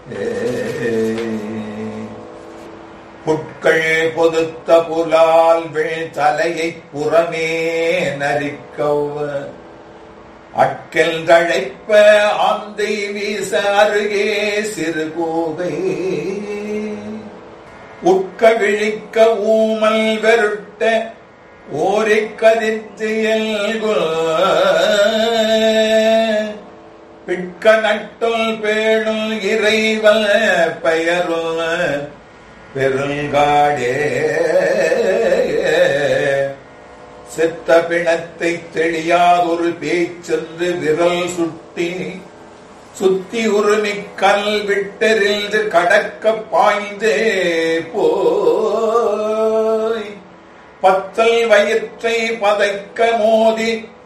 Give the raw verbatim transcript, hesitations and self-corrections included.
புட்கள் பொதுத்த புலால் வீழ் தலையை புறமே நரிக்கவ் அட்கல் தழைப்ப ஆந்தை வீச அருகே சிறு கூகை உட்க விழிக்க ஊமல் வெருட்ட ஓரிக் கதிர்த்தியல்கு பிட்க நட்டுள் பேணுள் இறைவல் பெயருள் பெருங்காடே செத்த பிணத்தை தெளியாதொரு பேச்சென்று விரல் சுட்டி சுத்தி உருமிக்கல் விட்டெறிந்து கடக்க பாய்ந்தே போய் பத்தல் வயிற்றை பதைக்க மோதி